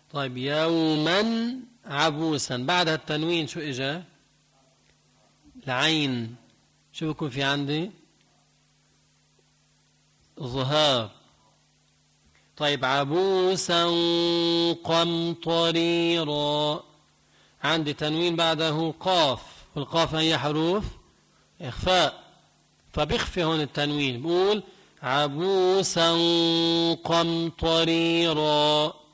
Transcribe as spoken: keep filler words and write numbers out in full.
طيب يوما عبوسا، بعد التنوين شو إجا؟ العين. شو بكون في عندي؟ ظهار. طيب عبوسا قمطريرا، عندي تنوين بعده قاف، والقاف هي حروف إخفاء، فبيخفي هون التنوين، بقول عبوسا قمطريرا.